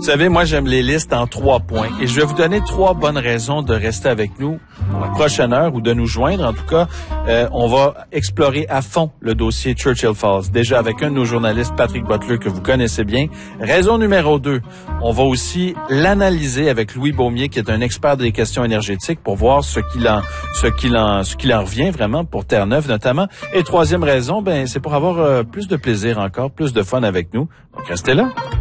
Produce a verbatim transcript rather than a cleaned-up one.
Vous savez, moi, j'aime les listes en trois points et je vais vous donner trois bonnes raisons de rester avec nous pour la prochaine heure ou de nous joindre. En tout cas, euh, on va explorer à fond le dossier Churchill Falls. Déjà avec un de nos journalistes, Patrick Butler, que vous connaissez bien. Raison numéro deux, on va aussi l'analyser avec Louis Beaumier, qui est un expert des questions énergétiques, pour voir ce qu'il en, ce qu'il en, ce qu'il en revient vraiment pour Terre-Neuve notamment. Et troisième raison, ben, c'est pour avoir euh, plus de plaisir encore, plus de fun avec nous. Donc, restez là.